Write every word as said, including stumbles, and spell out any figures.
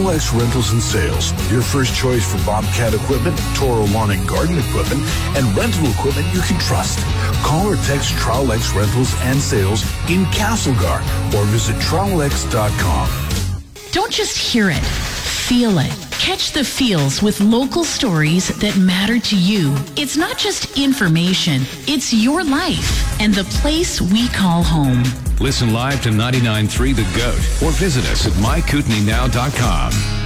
Trowel-X Rentals and Sales, your first choice for Bobcat equipment, Toro lawn and garden equipment, and rental equipment you can trust. Call or text Trowel-X Rentals and Sales in Castlegar or visit trowel x dot com. Don't just hear it, feel it. Catch the feels with local stories that matter to you. It's not just information, it's your life and the place we call home. Listen live to ninety-nine point three The Goat or visit us at my kootenai now dot com.